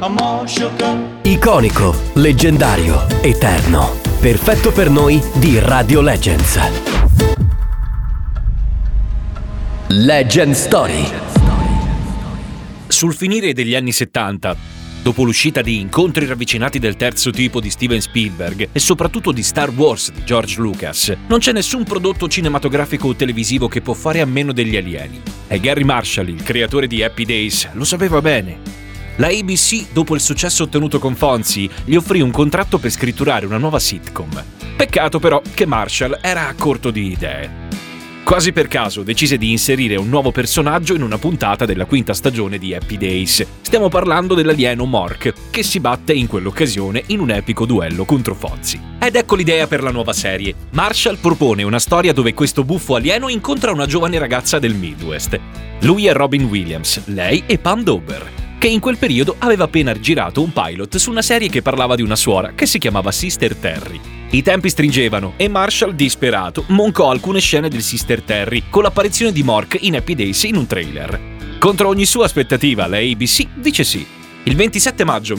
Iconico, leggendario, eterno. Perfetto per noi di Radio Legends. Legend Story. Sul finire degli anni 70, dopo l'uscita di Incontri ravvicinati del terzo tipo di Steven Spielberg e soprattutto di Star Wars di George Lucas, non c'è nessun prodotto cinematografico o televisivo che può fare a meno degli alieni. E Gary Marshall, il creatore di Happy Days, lo sapeva bene. La ABC, dopo il successo ottenuto con Fonzie, gli offrì un contratto per scritturare una nuova sitcom. Peccato però che Marshall era a corto di idee. Quasi per caso decise di inserire un nuovo personaggio in una puntata della quinta stagione di Happy Days. Stiamo parlando dell'alieno Mork, che si batte in quell'occasione in un epico duello contro Fonzie. Ed ecco l'idea per la nuova serie. Marshall propone una storia dove questo buffo alieno incontra una giovane ragazza del Midwest. Lui è Robin Williams, lei è Pam Dawber, che in quel periodo aveva appena girato un pilot su una serie che parlava di una suora che si chiamava Sister Terry. I tempi stringevano e Marshall, disperato, moncò alcune scene del Sister Terry con l'apparizione di Mork in Happy Days in un trailer. Contro ogni sua aspettativa, la ABC dice sì. Il 27 maggio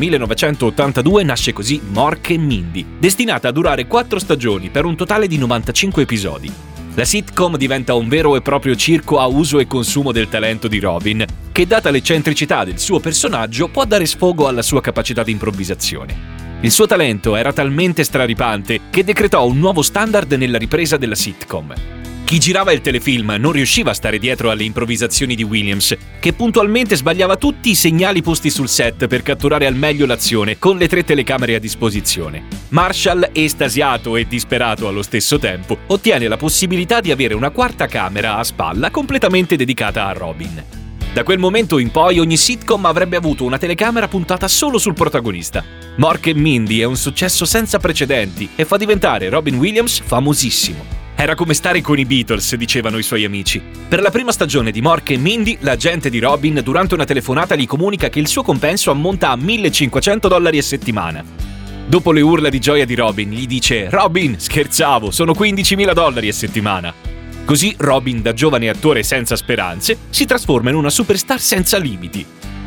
1982 nasce così Mork e Mindy, destinata a durare 4 stagioni per un totale di 95 episodi. La sitcom diventa un vero e proprio circo a uso e consumo del talento di Robin, che data l'eccentricità del suo personaggio può dare sfogo alla sua capacità di improvvisazione. Il suo talento era talmente straripante che decretò un nuovo standard nella ripresa della sitcom. Chi girava il telefilm non riusciva a stare dietro alle improvvisazioni di Williams, che puntualmente sbagliava tutti i segnali posti sul set per catturare al meglio l'azione con le 3 telecamere a disposizione. Marshall, estasiato e disperato allo stesso tempo, ottiene la possibilità di avere una quarta camera a spalla completamente dedicata a Robin. Da quel momento in poi ogni sitcom avrebbe avuto una telecamera puntata solo sul protagonista. Mork e Mindy è un successo senza precedenti e fa diventare Robin Williams famosissimo. Era come stare con i Beatles, dicevano i suoi amici. Per la prima stagione di Mork e Mindy, l'agente di Robin durante una telefonata gli comunica che il suo compenso ammonta a $1.500 a settimana. Dopo le urla di gioia di Robin, gli dice: «Robin, scherzavo, sono $15.000 a settimana». Così Robin, da giovane attore senza speranze, si trasforma in una superstar senza limiti.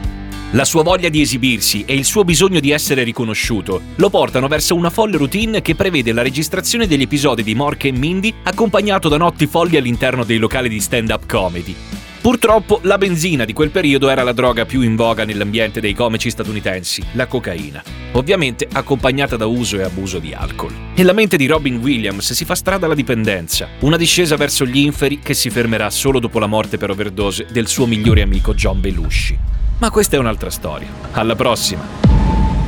La sua voglia di esibirsi e il suo bisogno di essere riconosciuto lo portano verso una folle routine che prevede la registrazione degli episodi di Mork e Mindy accompagnato da notti folli all'interno dei locali di stand-up comedy. Purtroppo la benzina di quel periodo era la droga più in voga nell'ambiente dei comici statunitensi, la cocaina, ovviamente accompagnata da uso e abuso di alcol. Nella mente di Robin Williams si fa strada la dipendenza, una discesa verso gli inferi che si fermerà solo dopo la morte per overdose del suo migliore amico John Belushi. Ma questa è un'altra storia. Alla prossima!